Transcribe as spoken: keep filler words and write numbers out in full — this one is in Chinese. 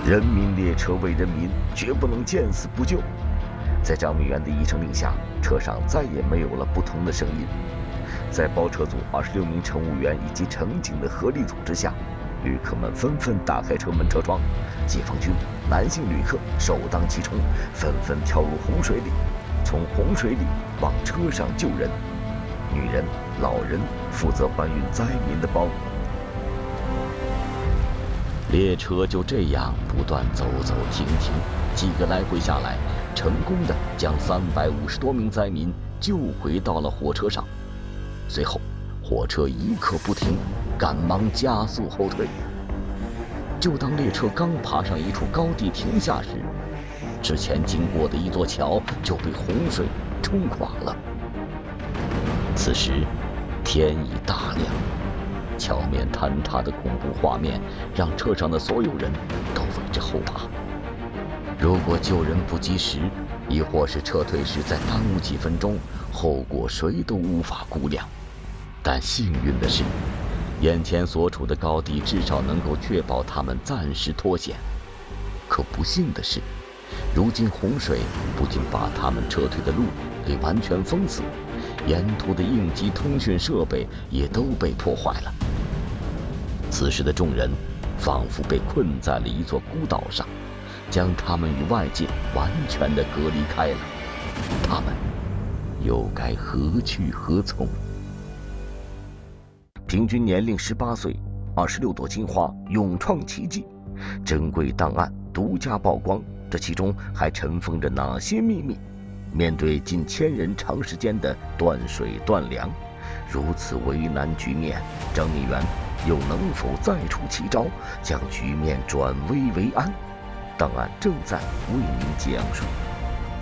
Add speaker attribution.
Speaker 1: 人民列车为人民，绝不能见死不救。在张敏元的一声令下，车上再也没有了不同的声音。在包车组二十六名乘务员以及乘警的合力组织下，旅客们纷纷打开车门车窗，解放军男性旅客首当其冲，纷纷跳入洪水里，从洪水里往车上救人。女人、老人负责搬运灾民的包裹。列车就这样不断走走停停，几个来回下来，成功的将三百五十多名灾民救回到了火车上。随后，火车一刻不停，赶忙加速后退。就当列车刚爬上一处高地停下时，之前经过的一座桥就被洪水冲垮了。此时，天已大亮，桥面坍塌的恐怖画面让车上的所有人都为之后怕。如果救人不及时，亦或是撤退时再耽误几分钟，后果谁都无法估量。但幸运的是，眼前所处的高地至少能够确保他们暂时脱险。可不幸的是，如今洪水不仅把他们撤退的路给完全封死，沿途的应急通讯设备也都被破坏了。此时的众人仿佛被困在了一座孤岛上，将他们与外界完全的隔离开了。他们又该何去何从？平均年龄十八岁，二十六朵金花勇创奇迹，珍贵档案独家曝光，这其中还尘封着哪些秘密？面对近千人长时间的断水断粮，如此为难局面，张敏元又能否再出奇招，将局面转危为安？档案正在为您讲述。